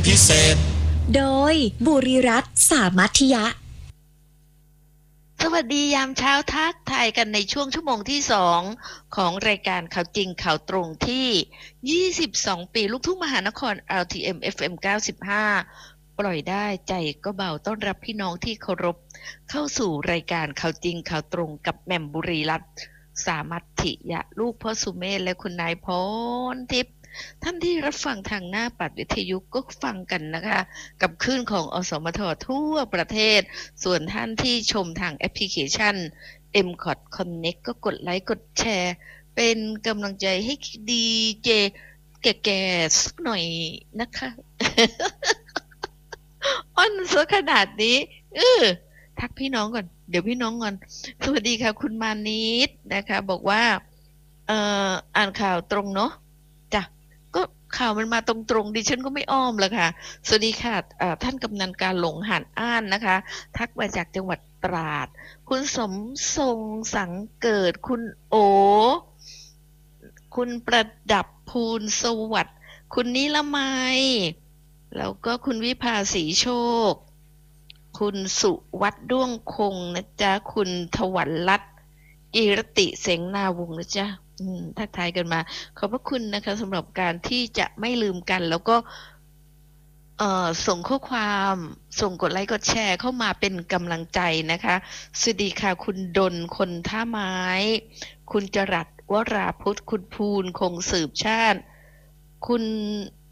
พิเศษโดยบุรีรัตน์สามัคคียะสวัสดียามเช้าทักทายกันในช่วงชั่วโมงที่2ของรายการข่าวจริงข่าวตรงที่22ปีลูกทุ่งมหานคร RTM FM 95ปล่อยได้ใจก็เบาต้อนรับพี่น้องที่เคารพเข้าสู่รายการข่าวจริงข่าวตรงกับแหม่มบุรีรัตน์สามัคคียะลูกพ่อสุเมธและคุณนายพรทิพย์ท่านที่รับฟังทางหน้าปัดวิทยุก็ฟังกันนะคะกับคลื่นของอสมททั่วประเทศส่วนท่านที่ชมทางแอปพลิเคชัน MCOT Connect ก็กดไลค์กดแชร์เป็นกำลังใจให้ดีเจแก่ๆสักหน่อยนะคะ อ้อนซะขนาดนี้ทักพี่น้องก่อนเดี๋ยวพี่น้องก่อนสวัสดีค่ะคุณมานิดนะคะบอกว่าอ่านข่าวตรงเนาะจ้ะก็ข่าวมันมาตรงๆดิฉันก็ไม่อ้อมละค่ะสวัสดีค่ะท่านกำนันการหลงหานอ้านนะคะทักมาจากจังหวัดตราดคุณสมทรงสังเกิดคุณโอคุณประดับภูลสวัสดิ์คุณนิลไมยแล้วก็คุณวิภาสีโชคคุณสุวัฒน์ด้วงคงนะจ๊ะคุณถวันรัตน์กิรติเสงนาวงศ์นะจ๊ะทักทายกันมาขอบพระคุณนะคะสำหรับการที่จะไม่ลืมกันแล้วก็ส่งข้อความส่งกดไลค์กดแชร์เข้ามาเป็นกำลังใจนะคะสวัสดีค่ะคุณดลคนท่าไม้คุณจรัสวราพุทธคุณภูลคงสืบชาติคุณ